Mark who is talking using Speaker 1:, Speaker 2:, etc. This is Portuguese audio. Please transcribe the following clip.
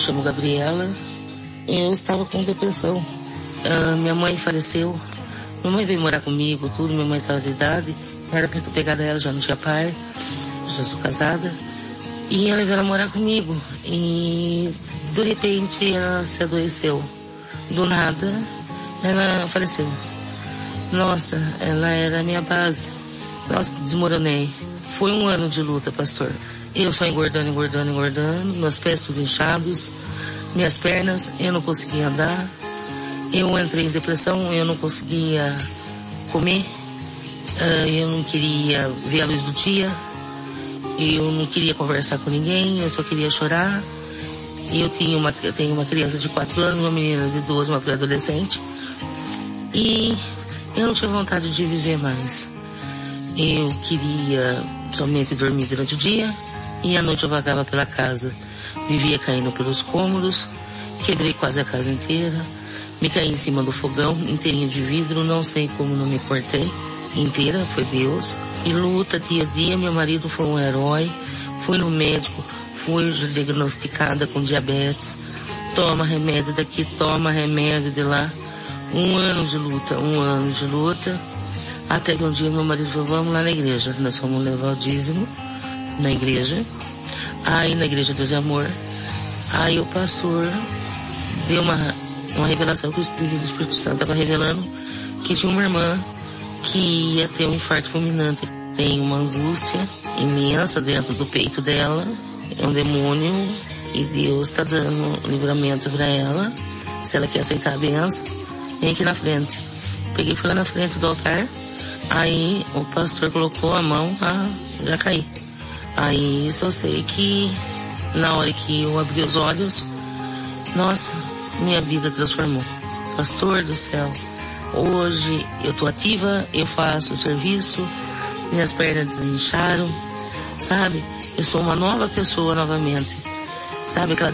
Speaker 1: chamo Gabriela. Eu estava com depressão. Minha mãe faleceu. Minha mãe veio morar comigo, tudo. Minha mãe estava de idade. Era muito pegada a ela, já não tinha pai. Já sou casada. E ela veio morar comigo. E de repente ela se adoeceu. Do nada, ela faleceu. Nossa, ela era a minha base. Nossa, desmoronei. Foi um ano de luta, pastor. Eu só engordando. Meus pés tudo inchados. Minhas pernas, eu não conseguia andar. Eu entrei em depressão, eu não conseguia comer. Eu não queria ver a luz do dia. Eu não queria conversar com ninguém, eu só queria chorar. Eu tenho uma criança de 4 anos, uma menina de 12, uma pré-adolescente. E eu não tinha vontade de viver mais. Eu queria somente dormir durante o dia e à noite eu vagava pela casa. Vivia caindo pelos cômodos, quebrei quase a casa inteira, me caí em cima do fogão, inteirinho de vidro, não sei como não me cortei. Inteira, foi Deus. E luta dia a dia, meu marido foi um herói, fui no médico, fui diagnosticada com diabetes, toma remédio daqui, toma remédio de lá. Um ano de luta, até que um dia meu marido falou, vamos lá na igreja, nós fomos levar o dízimo na igreja, aí na igreja Deus é Amor, aí o pastor deu uma revelação que o Espírito Santo estava revelando que tinha uma irmã que ia ter um infarto fulminante, tem uma angústia imensa dentro do peito dela, é um demônio e Deus está dando livramento para ela, se ela quer aceitar a benção, vem aqui na frente. Peguei, fui lá na frente do altar, aí o pastor colocou a mão, já caí. Aí só sei que na hora que eu abri os olhos, nossa, minha vida transformou. Pastor do céu, hoje eu tô ativa, eu faço o serviço, minhas pernas desincharam, sabe? Eu sou uma nova pessoa novamente, sabe? Aquela